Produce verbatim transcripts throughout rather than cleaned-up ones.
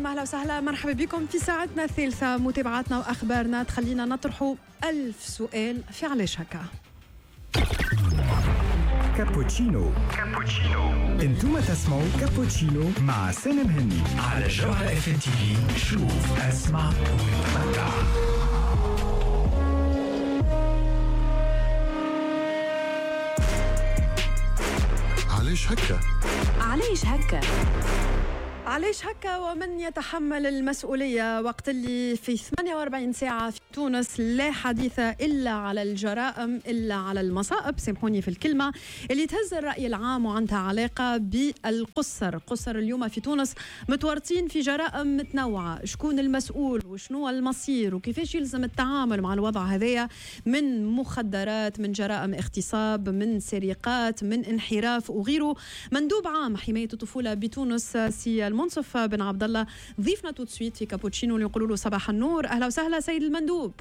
عليكم، أهلا وسهلا، مرحبا بكم في ساعتنا الثالثة. متابعاتنا وأخبارنا تخلينا نطرحوا ألف سؤال في علاش هكا. كابوتشينو كابوتشينو انتم تسمعوا كابوتشينو مع سالم هني على جوهر اف ام تي في. شوف اسمع وتمتع. علاش هكا؟ علاش هكا؟ علاش هكا ومن يتحمل المسؤولية وقت اللي في ثمانية وأربعين ساعة في تونس لا حديث إلا على الجرائم إلا على المصائب، سامحوني في الكلمة، اللي تهز الرأي العام وعندها علاقة بالقصر. قصر اليوم في تونس متورطين في جرائم متنوعة. شكون المسؤول وشنو المصير وكيفاش يلزم التعامل مع الوضع هذايا، من مخدرات، من جرائم اغتصاب، من سرقات، من انحراف وغيره. مندوب عام حماية الطفولة بتونس سي المنصف بن عبد الله ضيفنا تو سويت في كابوتشينو اللي نقولوا له صباح النور. اهلا وسهلا سيد المندوب.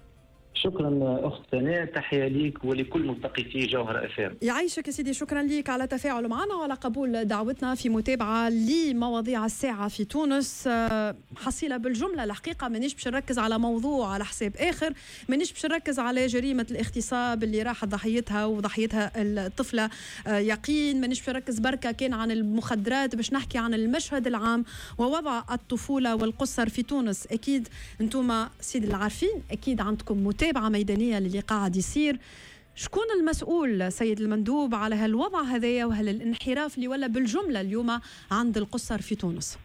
شكرا اخت سناء، تحيه ليك ولكل ملتقي جوهر اف ام. يعيشك يا سيدي، شكرا ليك على تفاعل معنا وعلى قبول دعوتنا في متابعه لمواضيع الساعه في تونس. حصيله بالجمله الحقيقه، مانيش باش نركز على موضوع على حساب اخر، مانيش باش نركز على جريمه الاغتصاب اللي راحت ضحيتها وضحيتها الطفله يقين، مانيش باش نركز بركه كان عن المخدرات، باش نحكي عن المشهد العام ووضع الطفوله والقصر في تونس. اكيد انتم سيد العارفين، اكيد عندكم متابعة متابعة ميدانية للي قاعد يصير. شكون المسؤول سيد المندوب على هالوضع هذايا وهل الانحراف اللي ولا بالجملة اليوم عند القصر في تونس؟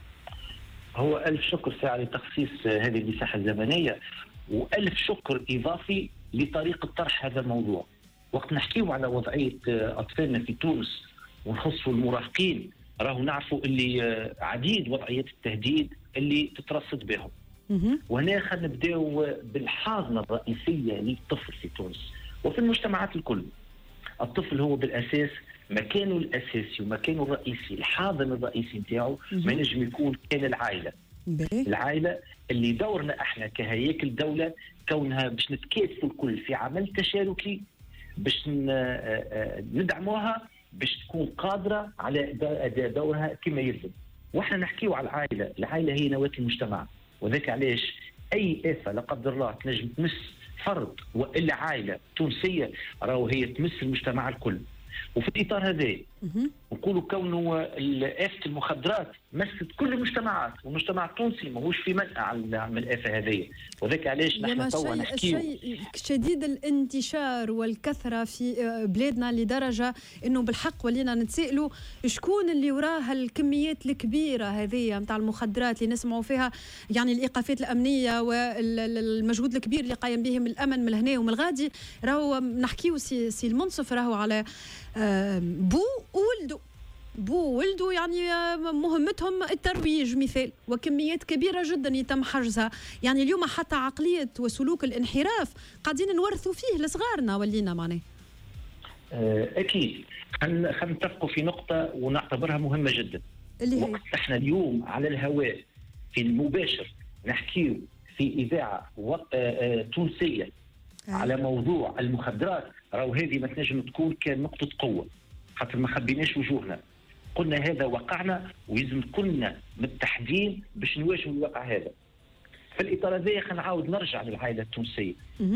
هو ألف شكر ساعة لتخصيص هذه المساحة الزمنية، وألف شكر إضافي لطريقة طرح هذا الموضوع. وقت نحكيه على وضعية أطفالنا في تونس ونخصوا المراهقين، راهو نعرفوا اللي عديد وضعية التهديد اللي تترصد بهم. وهنا خلينا نبداو بالحاضنه الرئيسيه للطفل في تونس وفي المجتمعات الكل. الطفل هو بالاساس مكانه الاساسي ومكانه الرئيسي، الحاضن الرئيسي نتاعو ما نجم يكون كان العائله. العائله اللي دورنا احنا كهياكل دوله كونها باش نتكاتفوا الكل في عمل تشاركي باش ندعموها باش تكون قادره على اداء دورها كما يلزم. واحنا نحكيو على العائله، العائله هي نواه المجتمع، وذلك علاش اي آفة لا قدر الله تنجم تمس فرد والا عائله تونسيه راهو هي تمس المجتمع الكل. وفي الاطار هذا نقولوا كونه آفة المخدرات مست كل المجتمعات، والمجتمع التونسي ماهوش في منأى من الآفة هذه، وذلك علاش نحن توا نحكيو شيء شديد الانتشار والكثره في بلادنا لدرجه انه بالحق ولينا نتسائلوا شكون اللي وراها الكميات الكبيره هذه نتاع المخدرات اللي نسمعوا فيها، يعني الايقافات الامنيه والمجهود الكبير اللي قايم بهم الامن من هنا ومن الغادي. راهو نحكيو سي, سي المنصف راهو على بو وولده بو ولده يعني مهمتهم الترويج مثال، وكميات كبيرة جدا يتم حجزها. يعني اليوم حتى عقلية وسلوك الانحراف قاعدين نورثوا فيه لصغارنا ولينا معناه. أكيد خلينا نتفقوا في نقطة ونعتبرها مهمة جدا. اللي وقت احنا اليوم على الهواء في المباشر نحكيه في إذاعة تونسية على موضوع المخدرات، راهو هذه ما تنجم تكون كان نقطة قوة، خاطر ما خبيناش وجوهنا، قلنا هذا وقعنا ويلزم كلنا متحدين باش نواجهوا الواقع هذا. في الإطار هذا خلينا نعاود نرجع للعائلة التونسية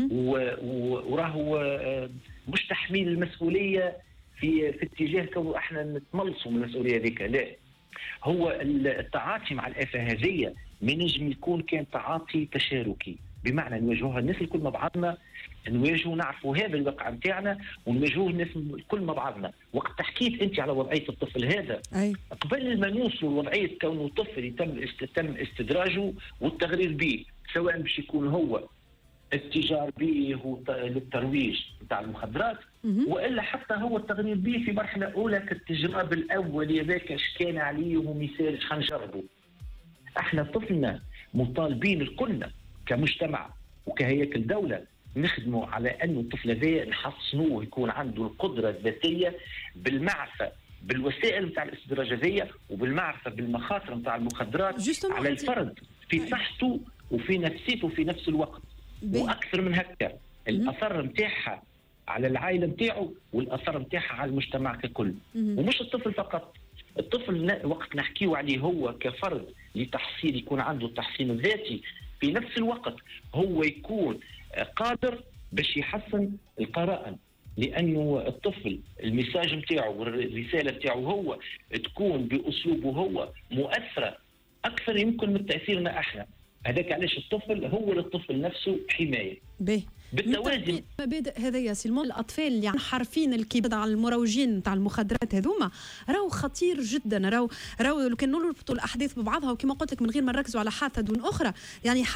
وراهو مش تحميل المسؤولية في في اتجاه كونه احنا نتملصوا من المسؤولية هذيك، لا، هو التعاطي مع الآفة هذه ما نجم يكون كان تعاطي تشاركي، بمعنى نواجهوها الناس الكل مع بعضنا، نواجهوا نعرفوا هذا الواقع نتاعنا ونواجهوه الناس الكل مع بعضنا. وقت حكيت انت على وضعيه الطفل هذا أي. قبل ما نوصل لوضعيه كونه طفل يتم تم استدراجه والتغرير به، سواء باش يكون هو التجار به للترويج نتاع المخدرات والا حتى هو التغرير به في مرحله اولى كالتجربه الاولي هذاك اش كان عليه ومثال اش حنجربه. احنا طفلنا مطالبين الكلنا كمجتمع وكهياكل دوله نخدموا على انه الطفل هذا نحصنوه يكون عنده القدره الذاتيه بالمعرفه بالوسائل نتاع الاستدراج هذيا وبالمعرفه بالمخاطر نتاع المخدرات على الفرد في صحته وفي نفسيته في نفس الوقت. واكثر من هكا الاثر نتاعها على العائله نتاعو والاثر نتاعها على المجتمع ككل. ومش الطفل فقط، الطفل وقت نحكيه عليه هو كفرد لتحصيل، يكون عنده التحصين الذاتي، في نفس الوقت هو يكون قادر باش يحسن القراءة، لأنه الطفل المساج نتاعه والرسالة نتاعه هو تكون بأسلوبه هو مؤثرة أكثر يمكن من تأثيرنا احنا. هذاك علاش الطفل هو للطفل نفسه حماية. به بالتوازي مبادئ هذيا سلمون الاطفال اللي يعني حارفين الكبد على المروجين تاع المخدرات هذوما راهو خطير جدا. راهو راهو لو كان نربطوا الاحداث ببعضها وكما قلت لك من غير ما نركزوا على حادثه دون اخرى يعني